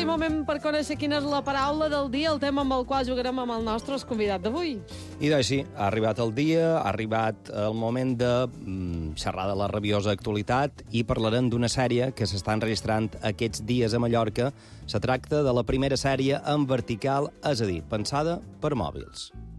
i moment per conèixer quina és la paraula del dia, el tema amb el qual jugarem amb el nostre convidat d'avui. I doncs sí, ha arribat el dia, ha arribat el moment de xerrar de la rabiosa actualitat i parlarem d'una sèrie que s'està enregistrant aquests dies a Mallorca. Se tracta de la primera sèrie en vertical, és a dir, pensada per mòbils.